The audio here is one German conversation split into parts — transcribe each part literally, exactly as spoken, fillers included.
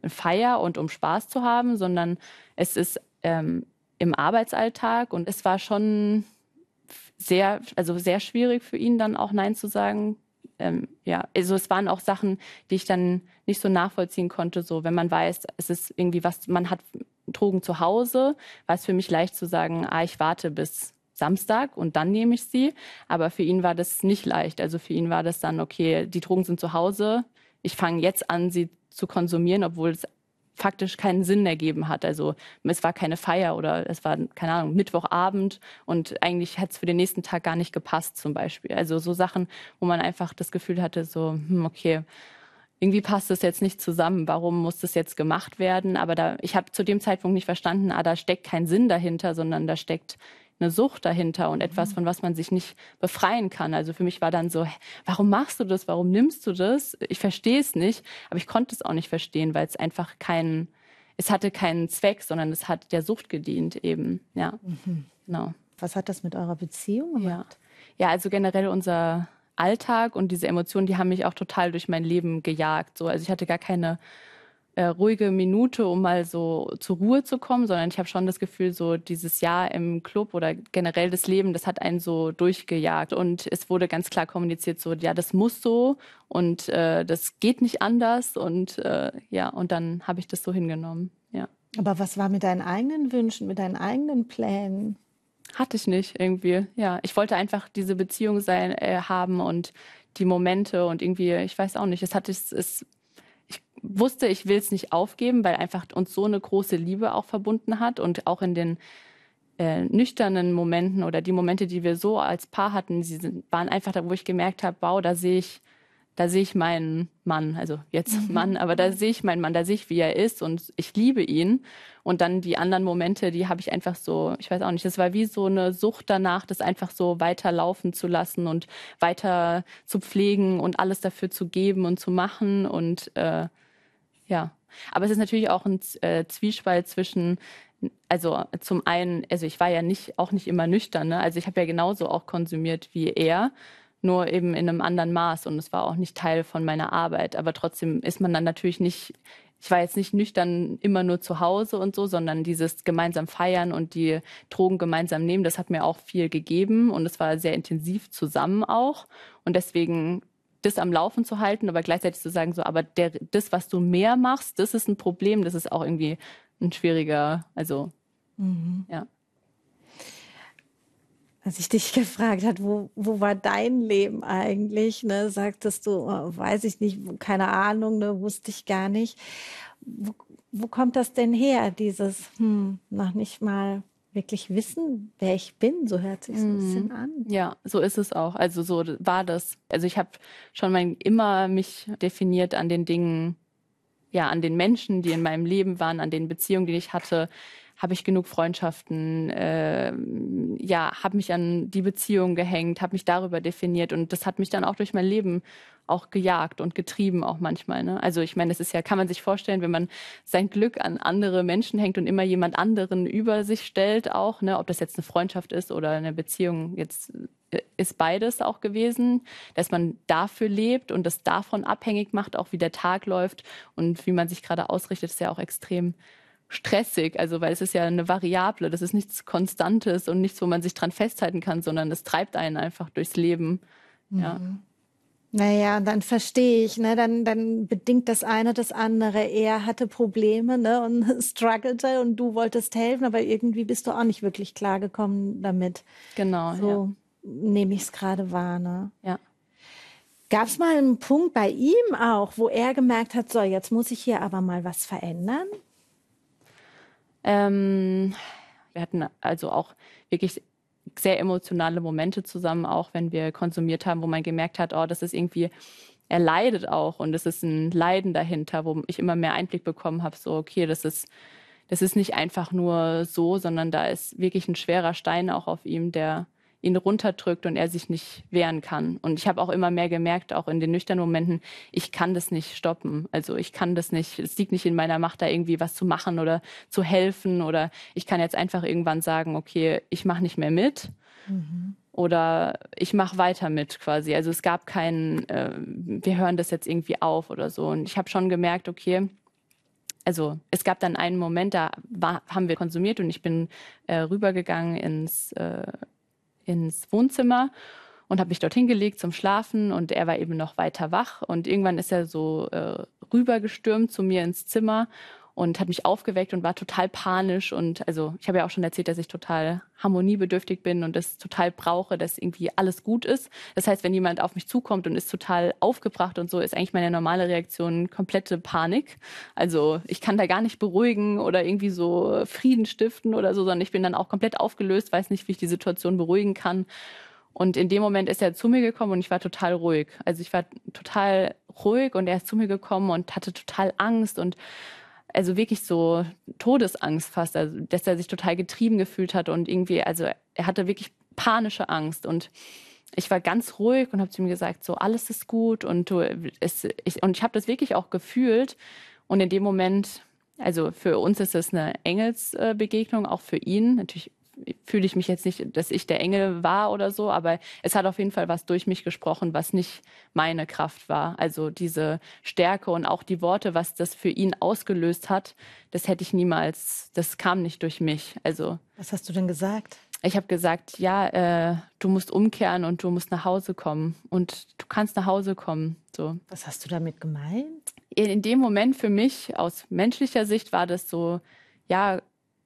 eine Feier und um Spaß zu haben, sondern es ist ähm, im Arbeitsalltag und es war schon sehr, also sehr schwierig für ihn dann auch Nein zu sagen. Ähm, ja, also es waren auch Sachen, die ich dann nicht so nachvollziehen konnte, so wenn man weiß, es ist irgendwie was, man hat Drogen zu Hause, war es für mich leicht zu sagen, ah, ich warte bis Samstag und dann nehme ich sie. Aber für ihn war das nicht leicht. Also für ihn war das dann, okay, die Drogen sind zu Hause, ich fange jetzt an, sie zu konsumieren, obwohl es faktisch keinen Sinn ergeben hat. Also es war keine Feier oder es war, keine Ahnung, Mittwochabend und eigentlich hat es für den nächsten Tag gar nicht gepasst zum Beispiel. Also so Sachen, wo man einfach das Gefühl hatte, so, hm, okay, irgendwie passt das jetzt nicht zusammen. Warum muss das jetzt gemacht werden? Aber da, ich habe zu dem Zeitpunkt nicht verstanden, ah, da steckt kein Sinn dahinter, sondern da steckt eine Sucht dahinter und etwas, von was man sich nicht befreien kann. Also für mich war dann so, warum machst du das? Warum nimmst du das? Ich verstehe es nicht, aber ich konnte es auch nicht verstehen, weil es einfach keinen, es hatte keinen Zweck, sondern es hat der Sucht gedient eben. Ja, Mhm. genau. Was hat das mit eurer Beziehung gemacht? Ja, ja, also generell unser Alltag und diese Emotionen, die haben mich auch total durch mein Leben gejagt. So, also ich hatte gar keine äh, ruhige Minute, um mal so zur Ruhe zu kommen, sondern ich habe schon das Gefühl, so dieses Jahr im Club oder generell das Leben, das hat einen so durchgejagt. Und es wurde ganz klar kommuniziert, so, ja, das muss so und äh, das geht nicht anders. Und äh, ja, und dann habe ich das so hingenommen, ja. Aber was war mit deinen eigenen Wünschen, mit deinen eigenen Plänen? Hatte ich nicht irgendwie, ja. Ich wollte einfach diese Beziehung sein, äh, haben und die Momente und irgendwie, ich weiß auch nicht, es hatte es, es ich wusste, ich will es nicht aufgeben, weil einfach uns so eine große Liebe auch verbunden hat und auch in den äh, nüchternen Momenten oder die Momente, die wir so als Paar hatten, sie sind, waren einfach da, wo ich gemerkt habe, wow, da sehe ich, da sehe ich meinen Mann, also jetzt Mhm. Mann, aber da sehe ich meinen Mann, da sehe ich, wie er ist und ich liebe ihn. Und dann die anderen Momente, die habe ich einfach so, ich weiß auch nicht, das war wie so eine Sucht danach, das einfach so weiterlaufen zu lassen und weiter zu pflegen und alles dafür zu geben und zu machen und äh, ja. Aber es ist natürlich auch ein äh, Zwiespalt zwischen, also zum einen, also ich war ja nicht, auch nicht immer nüchtern, ne? Also ich habe ja genauso auch konsumiert wie er, nur eben in einem anderen Maß und es war auch nicht Teil von meiner Arbeit. Aber trotzdem ist man dann natürlich nicht, ich war jetzt nicht nüchtern immer nur zu Hause und so, sondern dieses gemeinsam feiern und die Drogen gemeinsam nehmen, das hat mir auch viel gegeben und es war sehr intensiv zusammen auch. Und deswegen das am Laufen zu halten, aber gleichzeitig zu sagen, so, aber der, das, was du mehr machst, das ist ein Problem, das ist auch irgendwie ein schwieriger, also, Mhm. ja. Als ich dich gefragt hat, wo, wo war dein Leben eigentlich, ne, sagtest du, oh, weiß ich nicht, keine Ahnung, ne, wusste ich gar nicht. Wo, wo kommt das denn her, dieses, hm, noch nicht mal wirklich wissen, wer ich bin? So hört sich so ein bisschen an. Ja, so ist es auch. Also so war das. Also ich habe schon mein, immer mich definiert an den Dingen, ja, an den Menschen, die in meinem Leben waren, an den Beziehungen, die ich hatte. Habe ich genug Freundschaften? Äh, ja, habe mich an die Beziehung gehängt, habe mich darüber definiert und das hat mich dann auch durch mein Leben auch gejagt und getrieben auch manchmal. Ne? Also ich meine, das ist ja, kann man sich vorstellen, wenn man sein Glück an andere Menschen hängt und immer jemand anderen über sich stellt auch, ne? Ob das jetzt eine Freundschaft ist oder eine Beziehung, jetzt ist beides auch gewesen, dass man dafür lebt und das davon abhängig macht, auch wie der Tag läuft und wie man sich gerade ausrichtet, ist ja auch extrem stressig, also weil es ist ja eine Variable, das ist nichts Konstantes und nichts, wo man sich dran festhalten kann, sondern es treibt einen einfach durchs Leben. Ja. Mhm. Naja, dann verstehe ich, ne, dann, dann bedingt das eine das andere. Er hatte Probleme, ne, und struggelte und du wolltest helfen, aber irgendwie bist du auch nicht wirklich klargekommen damit. Genau, So nehme ich es gerade wahr, ne. ja. Gab es mal einen Punkt bei ihm auch, wo er gemerkt hat, so, jetzt muss ich hier aber mal was verändern? Ähm, wir hatten also auch wirklich sehr emotionale Momente zusammen, auch wenn wir konsumiert haben, wo man gemerkt hat, oh, das ist irgendwie, er leidet auch und es ist ein Leiden dahinter, wo ich immer mehr Einblick bekommen habe, so, okay, das ist, das ist nicht einfach nur so, sondern da ist wirklich ein schwerer Stein auch auf ihm, der ihn runterdrückt und er sich nicht wehren kann. Und ich habe auch immer mehr gemerkt, auch in den nüchternen Momenten, ich kann das nicht stoppen. Also ich kann das nicht, es liegt nicht in meiner Macht, da irgendwie was zu machen oder zu helfen. Oder ich kann jetzt einfach irgendwann sagen, okay, ich mache nicht mehr mit. Mhm. Oder ich mache weiter mit quasi. Also es gab keinen, äh, wir hören das jetzt irgendwie auf oder so. Und ich habe schon gemerkt, okay, also es gab dann einen Moment, da war, haben wir konsumiert und ich bin äh, rübergegangen ins, äh, ins Wohnzimmer und habe mich dorthin gelegt zum Schlafen und er war eben noch weiter wach und irgendwann ist er so äh, rübergestürmt zu mir ins Zimmer und hat mich aufgeweckt und war total panisch und also ich habe ja auch schon erzählt, dass ich total harmoniebedürftig bin und das total brauche, dass irgendwie alles gut ist. Das heißt, wenn jemand auf mich zukommt und ist total aufgebracht und so, ist eigentlich meine normale Reaktion komplette Panik. Also ich kann da gar nicht beruhigen oder irgendwie so Frieden stiften oder so, sondern ich bin dann auch komplett aufgelöst, weiß nicht, wie ich die Situation beruhigen kann. Und in dem Moment ist er zu mir gekommen und ich war total ruhig. Also ich war total ruhig und er ist zu mir gekommen und hatte total Angst und also wirklich so Todesangst fast, also dass er sich total getrieben gefühlt hat und irgendwie, also er hatte wirklich panische Angst und ich war ganz ruhig und habe zu ihm gesagt, so alles ist gut und du, es, ich, und ich habe das wirklich auch gefühlt und in dem Moment, also für uns ist es eine Engelsbegegnung, auch für ihn, natürlich fühle ich mich jetzt nicht, dass ich der Engel war oder so, aber es hat auf jeden Fall was durch mich gesprochen, was nicht meine Kraft war. Also diese Stärke und auch die Worte, was das für ihn ausgelöst hat, das hätte ich niemals, das kam nicht durch mich. Also was hast du denn gesagt? Ich habe gesagt, ja, äh, du musst umkehren und du musst nach Hause kommen und du kannst nach Hause kommen. So. Was hast du damit gemeint? In, in dem Moment für mich, aus menschlicher Sicht, war das so, ja,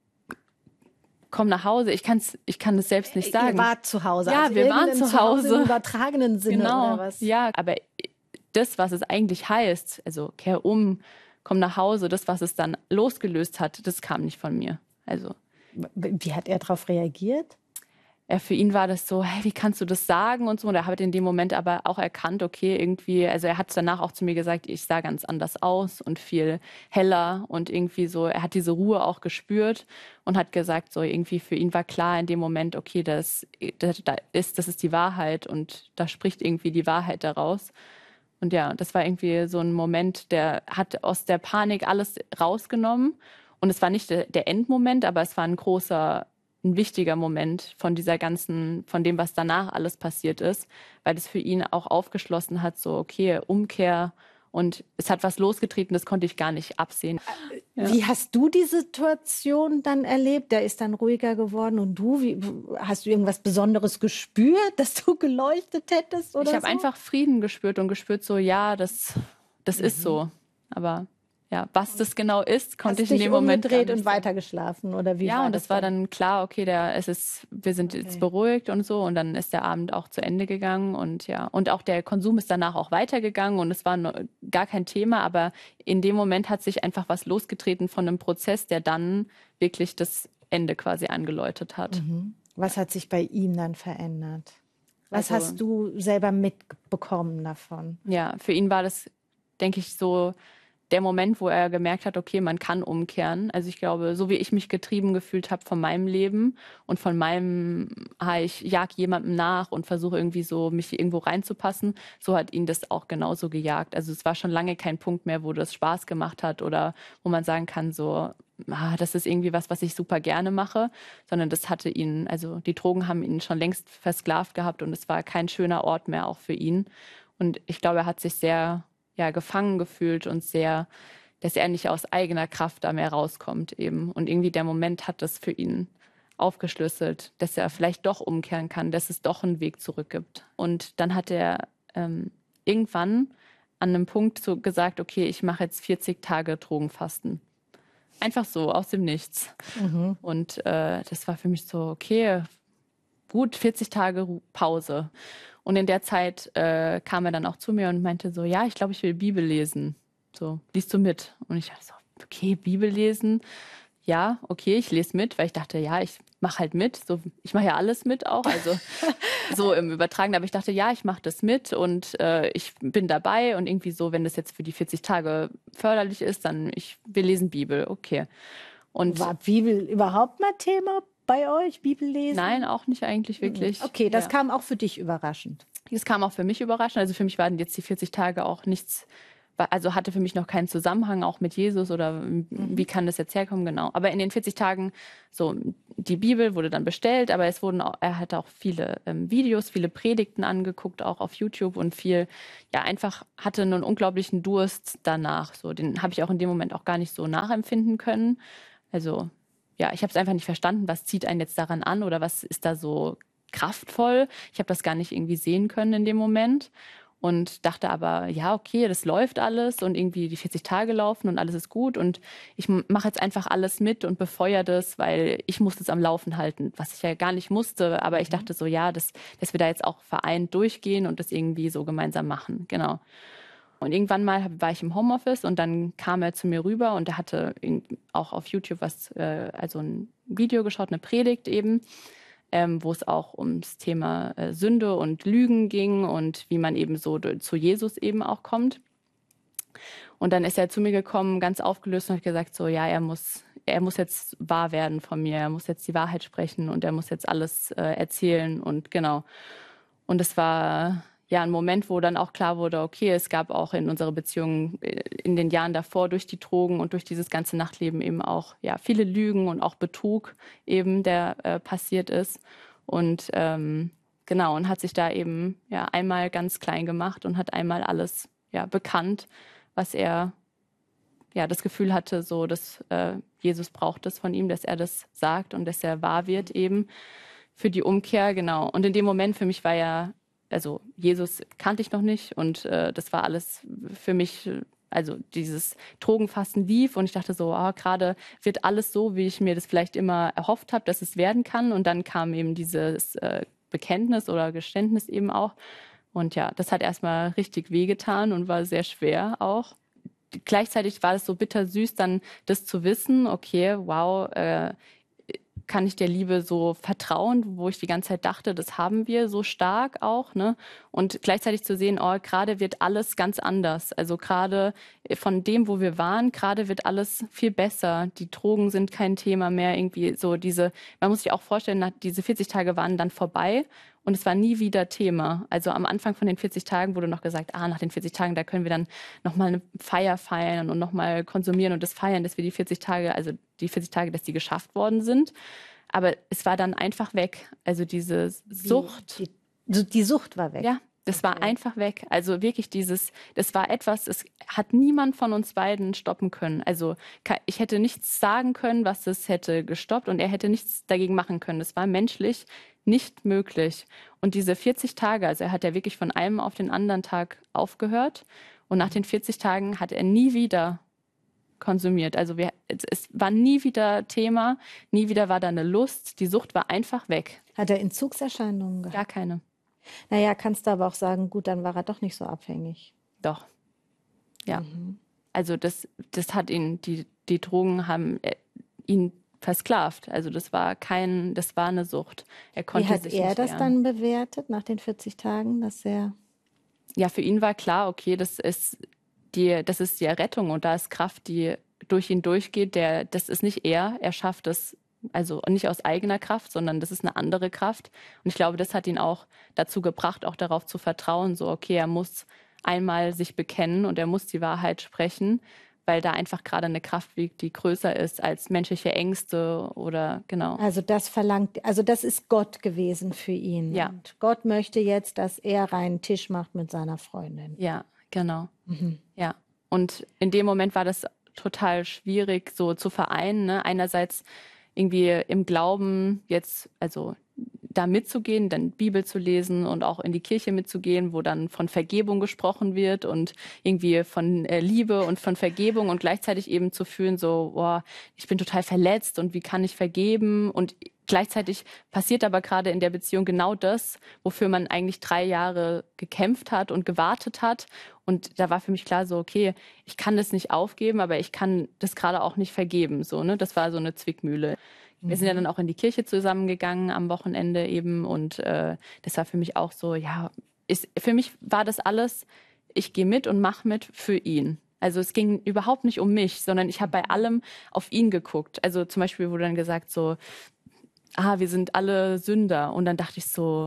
komm nach Hause. Ich, kann's, ich kann es selbst nicht sagen. Ihr wart zu Hause. Ja, also wir waren zu Hause. Im übertragenen Sinne genau. oder was? Ja, aber das, was es eigentlich heißt, also kehr um, komm nach Hause, das, was es dann losgelöst hat, das kam nicht von mir. Also wie hat er darauf reagiert? Ja, für ihn war das so, hey, wie kannst du das sagen und so. Und er hat in dem Moment aber auch erkannt, okay, irgendwie, also er hat danach auch zu mir gesagt, ich sah ganz anders aus und viel heller und irgendwie so, er hat diese Ruhe auch gespürt und hat gesagt, so irgendwie für ihn war klar in dem Moment, okay, das, das, das ist, das ist die Wahrheit und da spricht irgendwie die Wahrheit daraus. Und ja, das war irgendwie so ein Moment, der hat aus der Panik alles rausgenommen. Und es war nicht der, der Endmoment, aber es war ein großer, ein wichtiger Moment von dieser ganzen, von dem, was danach alles passiert ist, weil es für ihn auch aufgeschlossen hat, so okay, Umkehr und es hat was losgetreten, das konnte ich gar nicht absehen. Wie ja. hast du die Situation dann erlebt? Der ist dann ruhiger geworden und du, wie, hast du irgendwas Besonderes gespürt, dass du geleuchtet hättest oder Ich habe so? einfach Frieden gespürt und gespürt so, ja, das, das mhm. ist so, aber ja, was das genau ist, konnte Hast ich in dem Moment umgedreht und weitergeschlafen oder wie? Ja, war und das es war dann? dann klar, okay, der, es ist, wir sind okay. jetzt beruhigt und so und dann ist der Abend auch zu Ende gegangen und ja, und auch der Konsum ist danach auch weitergegangen und es war no, gar kein Thema, aber in dem Moment hat sich einfach was losgetreten von einem Prozess, der dann wirklich das Ende quasi angeläutet hat. Mhm. Was hat sich bei ihm dann verändert? Was also, hast du selber mitbekommen davon? Ja, für ihn war das, denke ich, so der Moment, wo er gemerkt hat, okay, man kann umkehren. Also ich glaube, so wie ich mich getrieben gefühlt habe von meinem Leben und von meinem, ah, ich jag jemandem nach und versuche irgendwie so, mich irgendwo reinzupassen, so hat ihn das auch genauso gejagt. Also es war schon lange kein Punkt mehr, wo das Spaß gemacht hat oder wo man sagen kann, so, ah, das ist irgendwie was, was ich super gerne mache, sondern das hatte ihn, also die Drogen haben ihn schon längst versklavt gehabt und es war kein schöner Ort mehr auch für ihn. Und ich glaube, er hat sich sehr ja, gefangen gefühlt und sehr, dass er nicht aus eigener Kraft da mehr rauskommt eben. Und irgendwie der Moment hat das für ihn aufgeschlüsselt, dass er vielleicht doch umkehren kann, dass es doch einen Weg zurück gibt. Und dann hat er ähm, irgendwann an einem Punkt so gesagt, okay, ich mache jetzt vierzig Tage Drogenfasten. Einfach so, aus dem Nichts. Mhm. Und äh, das war für mich so, okay, gut, vierzig Tage Pause. Und in der Zeit äh, kam er dann auch zu mir und meinte so, ja, ich glaube, ich will Bibel lesen. So, liest du mit? Und ich dachte so, okay, Bibel lesen. Ja, okay, ich lese mit, weil ich dachte, ja, ich mache halt mit. So, ich mache ja alles mit auch, also so im Übertragen. Aber ich dachte, ja, ich mache das mit und äh, ich bin dabei. Und irgendwie so, wenn das jetzt für die vierzig Tage förderlich ist, dann ich, wir lesen Bibel, okay. Und war Bibel überhaupt mal Thema bei euch, Bibel lesen? Nein, auch nicht eigentlich wirklich. Okay, das ja. kam auch für dich überraschend. Das kam auch für mich überraschend. Also für mich waren jetzt die vierzig Tage auch nichts, also hatte für mich noch keinen Zusammenhang auch mit Jesus oder mhm. wie kann das jetzt herkommen, genau. Aber in den vierzig Tagen, so die Bibel wurde dann bestellt, aber es wurden auch, er hatte auch viele ähm, Videos, viele Predigten angeguckt, auch auf YouTube und viel, ja einfach hatte einen unglaublichen Durst danach. So, den habe ich auch in dem Moment auch gar nicht so nachempfinden können. Also ja, ich habe es einfach nicht verstanden, was zieht einen jetzt daran an oder was ist da so kraftvoll. Ich habe das gar nicht irgendwie sehen können in dem Moment. Und dachte aber, ja, okay, das läuft alles und irgendwie die vierzig Tage laufen und alles ist gut und ich mache jetzt einfach alles mit und befeuere das, weil ich muss das am Laufen halten, was ich ja gar nicht musste. Aber ich dachte so, ja, dass, dass wir da jetzt auch vereint durchgehen und das irgendwie so gemeinsam machen. Genau. Und irgendwann mal war ich im Homeoffice und dann kam er zu mir rüber und er hatte auch auf YouTube was, also ein Video geschaut, eine Predigt eben, Ähm, wo es auch ums Thema äh, Sünde und Lügen ging und wie man eben so zu Jesus eben auch kommt. Und dann ist er zu mir gekommen, ganz aufgelöst und hat gesagt, so ja, er muss, er muss jetzt wahr werden von mir, er muss jetzt die Wahrheit sprechen und er muss jetzt alles äh, erzählen und genau. Und es war ja ein Moment, wo dann auch klar wurde, okay, es gab auch in unserer Beziehung in den Jahren davor durch die Drogen und durch dieses ganze Nachtleben eben auch ja viele Lügen und auch Betrug eben, der äh, passiert ist. Und ähm, genau, und hat sich da eben ja einmal ganz klein gemacht und hat einmal alles ja bekannt, was er ja das Gefühl hatte, so dass äh, Jesus braucht es von ihm, dass er das sagt und dass er wahr wird eben für die Umkehr, genau. Und in dem Moment für mich war ja, also Jesus kannte ich noch nicht und äh, das war alles für mich, also dieses Drogenfasten lief und ich dachte so, ah, gerade wird alles so, wie ich mir das vielleicht immer erhofft habe, dass es werden kann. Und dann kam eben dieses äh, Bekenntnis oder Geständnis eben auch. Und ja, das hat erstmal richtig wehgetan und war sehr schwer auch. Gleichzeitig war es so bittersüß, dann das zu wissen, okay, wow, äh, kann ich der Liebe so vertrauen, wo ich die ganze Zeit dachte, das haben wir so stark auch, ne? Und gleichzeitig zu sehen, oh, gerade wird alles ganz anders. Also gerade von dem, wo wir waren, gerade wird alles viel besser. Die Drogen sind kein Thema mehr, irgendwie so diese, man muss sich auch vorstellen, diese vierzig Tage waren dann vorbei und es war nie wieder Thema. Also am Anfang von den vierzig Tagen wurde noch gesagt, ah, nach den vierzig Tagen, da können wir dann nochmal eine Feier feiern und nochmal konsumieren und das feiern, dass wir die vierzig Tage, also die vierzig Tage, dass die geschafft worden sind. Aber es war dann einfach weg. Also diese Sucht. Die, die, die Sucht war weg. Ja, das okay. war einfach weg. Also wirklich dieses, das war etwas, es hat niemand von uns beiden stoppen können. Also ich hätte nichts sagen können, was es hätte gestoppt und er hätte nichts dagegen machen können. Das war menschlich nicht möglich. Und diese vierzig Tage, also er hat ja wirklich von einem auf den anderen Tag aufgehört und nach den vierzig Tagen hat er nie wieder konsumiert. Also wir, es war nie wieder Thema, nie wieder war da eine Lust. Die Sucht war einfach weg. Hat er Entzugserscheinungen gehabt? Gar keine. Naja, kannst du aber auch sagen, gut, dann war er doch nicht so abhängig. Doch. Ja. Mhm. Also das, das hat ihn, die, die Drogen haben ihn versklavt. Also das war kein, das war eine Sucht. Er konnte Wie hat sich er nicht das wehren. dann bewertet nach den vierzig Tagen, dass er... Ja, für ihn war klar, okay, das ist die, das ist die Errettung und da ist Kraft, die durch ihn durchgeht. Der, das ist nicht er, er schafft es, also nicht aus eigener Kraft, sondern das ist eine andere Kraft. Und ich glaube, das hat ihn auch dazu gebracht, auch darauf zu vertrauen, so okay, er muss einmal sich bekennen und er muss die Wahrheit sprechen, weil da einfach gerade eine Kraft liegt, die größer ist als menschliche Ängste oder genau. Also das verlangt, also das ist Gott gewesen für ihn. Ja. Und Gott möchte jetzt, dass er reinen Tisch macht mit seiner Freundin. Ja, genau. Mhm. Ja. Und in dem Moment war das total schwierig so zu vereinen. Ne? Einerseits irgendwie im Glauben jetzt, also da mitzugehen, dann Bibel zu lesen und auch in die Kirche mitzugehen, wo dann von Vergebung gesprochen wird und irgendwie von äh, Liebe und von Vergebung und gleichzeitig eben zu fühlen, so, boah, ich bin total verletzt und wie kann ich vergeben? Und gleichzeitig passiert aber gerade in der Beziehung genau das, wofür man eigentlich drei Jahre gekämpft hat und gewartet hat. Und da war für mich klar so, okay, ich kann das nicht aufgeben, aber ich kann das gerade auch nicht vergeben. So, ne? Das war so eine Zwickmühle. Wir sind ja dann auch in die Kirche zusammengegangen am Wochenende eben und äh, das war für mich auch so, ja, ist, für mich war das alles, ich gehe mit und mache mit für ihn. Also es ging überhaupt nicht um mich, sondern ich habe bei allem auf ihn geguckt. Also zum Beispiel wurde dann gesagt so, ah, wir sind alle Sünder und dann dachte ich so,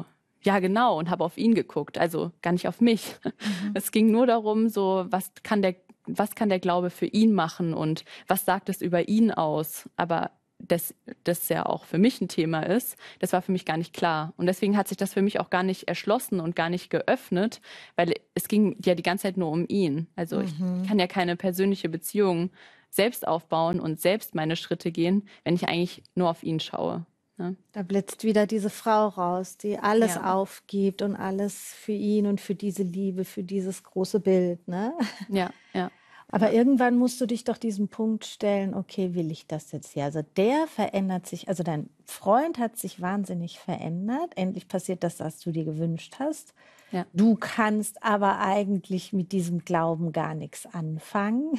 ja, genau, und habe auf ihn geguckt, also gar nicht auf mich. Mhm. Es ging nur darum, so, was kann der, was kann der Glaube für ihn machen und was sagt es über ihn aus? Aber dass das ja auch für mich ein Thema ist, das war für mich gar nicht klar. Und deswegen hat sich das für mich auch gar nicht erschlossen und gar nicht geöffnet, weil es ging ja die ganze Zeit nur um ihn. Also mhm. ich kann ja keine persönliche Beziehung selbst aufbauen und selbst meine Schritte gehen, wenn ich eigentlich nur auf ihn schaue. Ne? Da blitzt wieder diese Frau raus, die alles ja. aufgibt und alles für ihn und für diese Liebe, für dieses große Bild. Ne? Ja, ja. Aber ja. irgendwann musst du dich doch diesem Punkt stellen, okay, will ich das jetzt hier? Also der verändert sich, also dein Freund hat sich wahnsinnig verändert. Endlich passiert das, was du dir gewünscht hast. Ja. Du kannst aber eigentlich mit diesem Glauben gar nichts anfangen.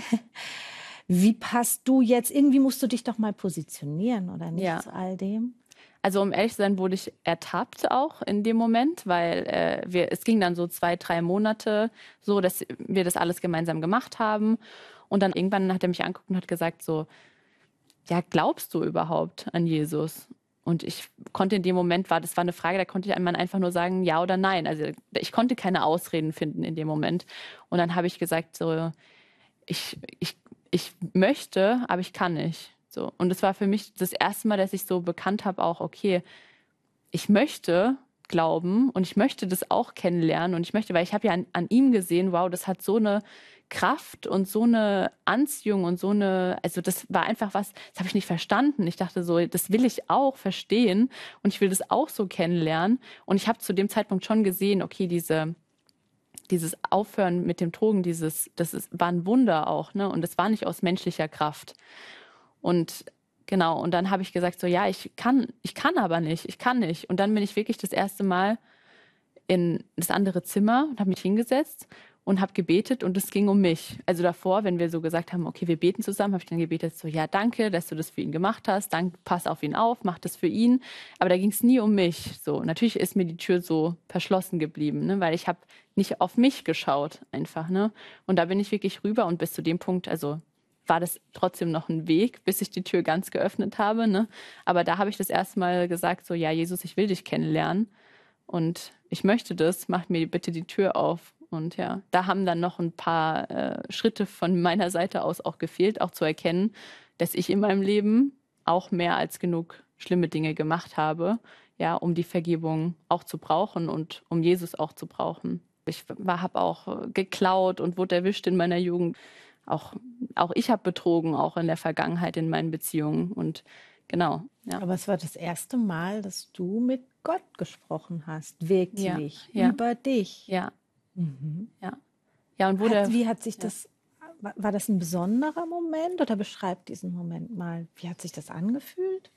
Wie passt du jetzt? Irgendwie musst du dich doch mal positionieren, oder nicht, ja. zu all dem? Also um ehrlich zu sein, wurde ich ertappt auch in dem Moment, weil äh, wir, es ging dann so zwei, drei Monate so, dass wir das alles gemeinsam gemacht haben. Und dann irgendwann hat er mich angeguckt und hat gesagt so, ja, glaubst du überhaupt an Jesus? Und ich konnte in dem Moment, war das war eine Frage, da konnte ich einmal einfach nur sagen, ja oder nein. Also ich konnte keine Ausreden finden in dem Moment. Und dann habe ich gesagt so, ich, ich, ich möchte, aber ich kann nicht. So. Und es war für mich das erste Mal, dass ich so bekannt habe, auch, okay, ich möchte glauben und ich möchte das auch kennenlernen und ich möchte, weil ich habe ja an, an ihm gesehen, wow, das hat so eine Kraft und so eine Anziehung und so eine, also das war einfach was, das habe ich nicht verstanden. Ich dachte so, das will ich auch verstehen und ich will das auch so kennenlernen. Und ich habe zu dem Zeitpunkt schon gesehen, okay, diese dieses Aufhören mit dem Drogen, dieses, das ist, war ein Wunder auch, ne? Und das war nicht aus menschlicher Kraft. Und genau, und dann habe ich gesagt, so ja, ich kann, ich kann aber nicht, ich kann nicht. Und dann bin ich wirklich das erste Mal in das andere Zimmer und habe mich hingesetzt und habe gebetet und es ging um mich. Also davor, wenn wir so gesagt haben, okay, wir beten zusammen, habe ich dann gebetet, so ja, danke, dass du das für ihn gemacht hast, danke, pass auf ihn auf, mach das für ihn. Aber da ging es nie um mich. So, natürlich ist mir die Tür so verschlossen geblieben, ne, weil ich habe nicht auf mich geschaut einfach, ne. Und da bin ich wirklich rüber und bis zu dem Punkt, also war das trotzdem noch ein Weg, bis ich die Tür ganz geöffnet habe, ne. Aber da habe ich das erste Mal gesagt, so ja, Jesus, ich will dich kennenlernen und ich möchte das, mach mir bitte die Tür auf. Und ja, da haben dann noch ein paar äh, Schritte von meiner Seite aus auch gefehlt, auch zu erkennen, dass ich in meinem Leben auch mehr als genug schlimme Dinge gemacht habe, ja, um die Vergebung auch zu brauchen und um Jesus auch zu brauchen. Ich habe auch geklaut und wurde erwischt in meiner Jugend. Auch, auch ich habe betrogen, auch in der Vergangenheit in meinen Beziehungen. Und genau. Ja. Aber es war das erste Mal, dass du mit Gott gesprochen hast, wirklich, ja, ja. über dich. Ja. Mhm. Ja. Ja, und wo hat, der, wie hat sich ja. das, war, war das ein besonderer Moment oder beschreib diesen Moment mal? Wie hat sich das angefühlt?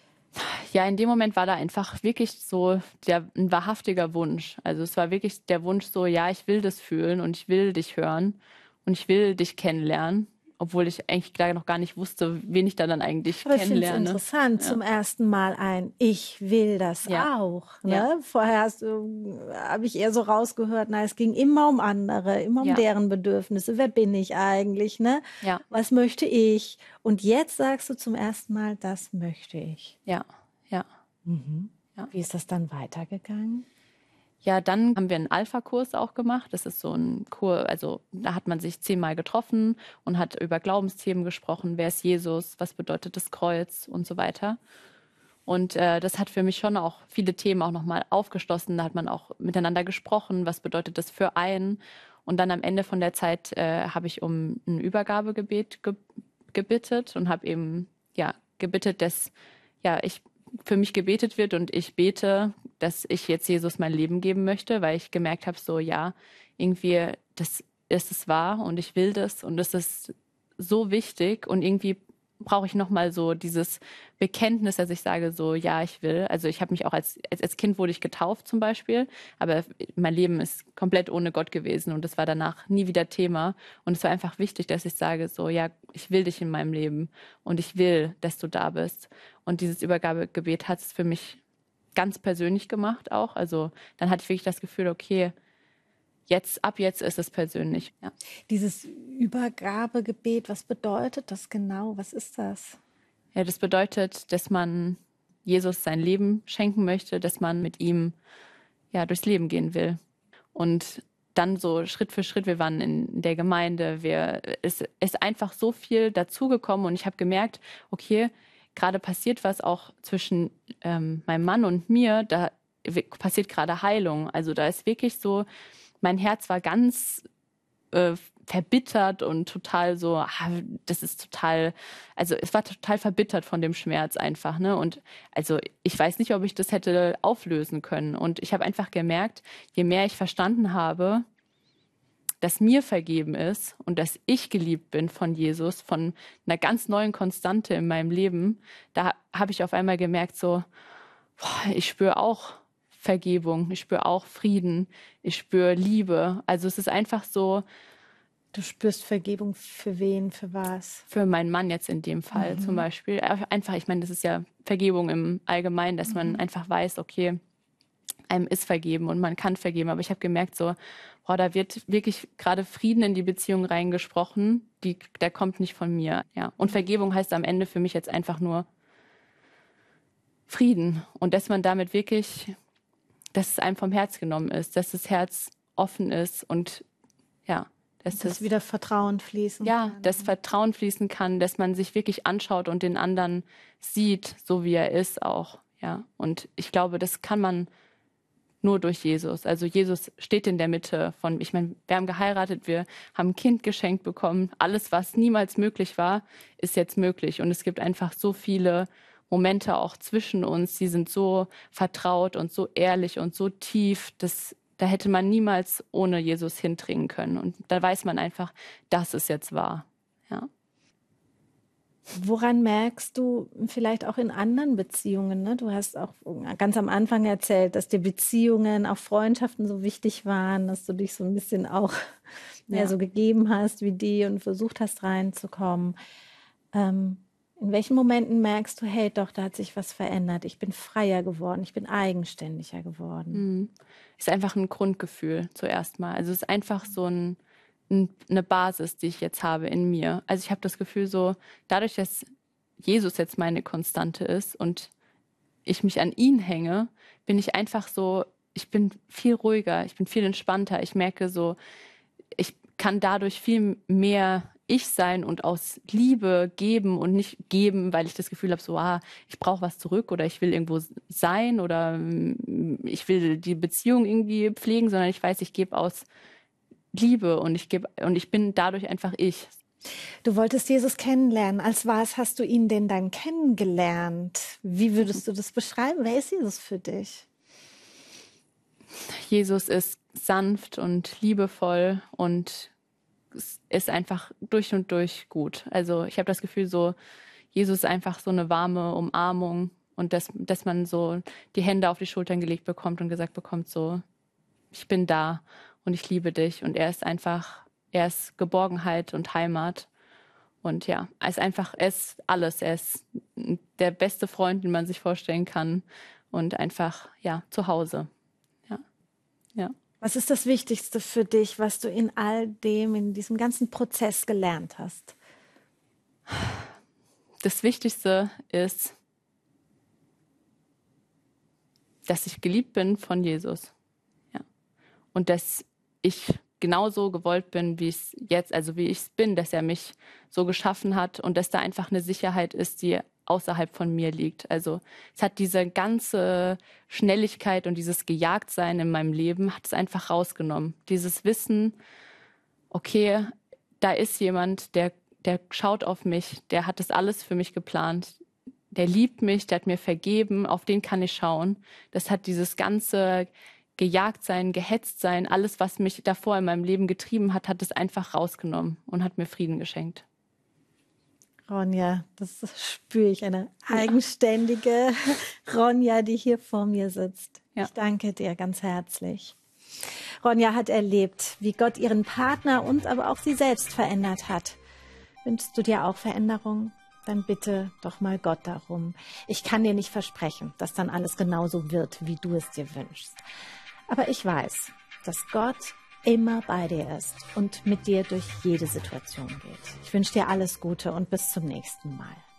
Ja, in dem Moment war da einfach wirklich so der, ein wahrhaftiger Wunsch. Also es war wirklich der Wunsch so, ja, ich will das fühlen und ich will dich hören und ich will dich kennenlernen. Obwohl ich eigentlich da noch gar nicht wusste, wen ich da dann eigentlich Aber kennenlerne. Ich finde es interessant, ja. Zum ersten Mal ein Ich will das ja. auch. Ne? Ja. Vorher habe ich eher so rausgehört, na, es ging immer um andere, immer um ja. deren Bedürfnisse. Wer bin ich eigentlich? Ne? Ja. Was möchte ich? Und jetzt sagst du zum ersten Mal, das möchte ich. Ja, ja. Mhm. ja. Wie ist das dann weitergegangen? Ja, dann haben wir einen Alpha-Kurs auch gemacht. Das ist so ein Kurs, also da hat man sich zehnmal getroffen und hat über Glaubensthemen gesprochen. Wer ist Jesus? Was bedeutet das Kreuz? Und so weiter. Und äh, das hat für mich schon auch viele Themen auch nochmal aufgeschlossen. Da hat man auch miteinander gesprochen. Was bedeutet das für einen? Und dann am Ende von der Zeit äh, habe ich um ein Übergabegebet ge gebittet und habe eben ja gebittet, dass ja ich für mich gebetet wird und ich bete, dass ich jetzt Jesus mein Leben geben möchte, weil ich gemerkt habe, so ja, irgendwie, das ist es wahr und ich will das und das ist so wichtig und irgendwie brauche ich nochmal so dieses Bekenntnis, dass ich sage so, ja, ich will. Also ich habe mich auch als, als, als Kind wurde ich getauft zum Beispiel, aber mein Leben ist komplett ohne Gott gewesen und das war danach nie wieder Thema. Und es war einfach wichtig, dass ich sage so, ja, ich will dich in meinem Leben und ich will, dass du da bist. Und dieses Übergabegebet hat es für mich ganz persönlich gemacht auch. Also dann hatte ich wirklich das Gefühl, okay, jetzt, ab jetzt ist es persönlich. Ja. Dieses Übergabegebet, was bedeutet das genau? Was ist das? Ja, das bedeutet, dass man Jesus sein Leben schenken möchte, dass man mit ihm ja, durchs Leben gehen will. Und dann so Schritt für Schritt, wir waren in der Gemeinde, wir, es ist einfach so viel dazugekommen und ich habe gemerkt, okay, gerade passiert was auch zwischen ähm, meinem Mann und mir, da passiert gerade Heilung. Also da ist wirklich so, mein Herz war ganz äh, verbittert und total so, ah, das ist total, also es war total verbittert von dem Schmerz einfach, ne? Und also ich weiß nicht, ob ich das hätte auflösen können. Und ich habe einfach gemerkt, je mehr ich verstanden habe, dass mir vergeben ist und dass ich geliebt bin von Jesus, von einer ganz neuen Konstante in meinem Leben, da habe ich auf einmal gemerkt, so, boah, ich spüre auch Vergebung, ich spüre auch Frieden, ich spüre Liebe. Also es ist einfach so. Du spürst Vergebung für wen, für was? Für meinen Mann jetzt in dem Fall mhm. zum Beispiel. Einfach, ich meine, das ist ja Vergebung im Allgemeinen, dass mhm. man einfach weiß, okay, einem ist vergeben und man kann vergeben. Aber ich habe gemerkt, so, boah, da wird wirklich gerade Frieden in die Beziehung reingesprochen, die, der kommt nicht von mir. Ja. Und Vergebung heißt am Ende für mich jetzt einfach nur Frieden. Und dass man damit wirklich, dass es einem vom Herz genommen ist, dass das Herz offen ist und ja, dass das wieder Vertrauen fließen ja, kann. dass Vertrauen fließen kann, dass man sich wirklich anschaut und den anderen sieht, so wie er ist auch. Ja. Und ich glaube, das kann man nur durch Jesus. Also Jesus steht in der Mitte von, ich meine, wir haben geheiratet, wir haben ein Kind geschenkt bekommen. Alles, was niemals möglich war, ist jetzt möglich. Und es gibt einfach so viele Momente auch zwischen uns, die sind so vertraut und so ehrlich und so tief, dass da hätte man niemals ohne Jesus hindringen können. Und da weiß man einfach, dass es jetzt wahr. Ja. Woran merkst du vielleicht auch in anderen Beziehungen? Ne? Du hast auch ganz am Anfang erzählt, dass dir Beziehungen, auch Freundschaften so wichtig waren, dass du dich so ein bisschen auch mehr ja. so gegeben hast wie die und versucht hast reinzukommen. Ähm, in welchen Momenten merkst du, hey, doch, da hat sich was verändert. Ich bin freier geworden, ich bin eigenständiger geworden. Mhm. Ist einfach ein Grundgefühl zuerst mal. Also es ist einfach so ein eine Basis, die ich jetzt habe in mir. Also ich habe das Gefühl so, dadurch, dass Jesus jetzt meine Konstante ist und ich mich an ihn hänge, bin ich einfach so, ich bin viel ruhiger, ich bin viel entspannter. Ich merke so, ich kann dadurch viel mehr ich sein und aus Liebe geben und nicht geben, weil ich das Gefühl habe, so, ah, ich brauche was zurück oder ich will irgendwo sein oder ich will die Beziehung irgendwie pflegen, sondern ich weiß, ich gebe aus Liebe und ich gebe und ich bin dadurch einfach ich. Du wolltest Jesus kennenlernen. Als was hast du ihn denn dann kennengelernt? Wie würdest du das beschreiben? Wer ist Jesus für dich? Jesus ist sanft und liebevoll und ist einfach durch und durch gut. Also ich habe das Gefühl, so Jesus ist einfach so eine warme Umarmung und dass, dass man so die Hände auf die Schultern gelegt bekommt und gesagt bekommt, so, ich bin da. Und ich liebe dich. Und er ist einfach, er ist Geborgenheit und Heimat. Und ja, er ist einfach, er ist alles. Er ist der beste Freund, den man sich vorstellen kann. Und einfach, ja, zu Hause. Ja, ja. Was ist das Wichtigste für dich, was du in all dem, in diesem ganzen Prozess gelernt hast? Das Wichtigste ist, dass ich geliebt bin von Jesus. Ja. Und dass ich genauso gewollt bin, wie es jetzt, also wie ich es bin, dass er mich so geschaffen hat und dass da einfach eine Sicherheit ist, die außerhalb von mir liegt. Also es hat diese ganze Schnelligkeit und dieses Gejagtsein in meinem Leben, hat es einfach rausgenommen. Dieses Wissen, okay, da ist jemand, der, der schaut auf mich, der hat das alles für mich geplant, der liebt mich, der hat mir vergeben, auf den kann ich schauen. Das hat dieses ganze gejagt sein, gehetzt sein, alles, was mich davor in meinem Leben getrieben hat, hat es einfach rausgenommen und hat mir Frieden geschenkt. Ronja, das spüre ich, eine eigenständige Ronja, die hier vor mir sitzt. Ja. Ich danke dir ganz herzlich. Ronja hat erlebt, wie Gott ihren Partner und aber auch sie selbst verändert hat. Wünschst du dir auch Veränderung? Dann bitte doch mal Gott darum. Ich kann dir nicht versprechen, dass dann alles genauso wird, wie du es dir wünschst. Aber ich weiß, dass Gott immer bei dir ist und mit dir durch jede Situation geht. Ich wünsche dir alles Gute und bis zum nächsten Mal.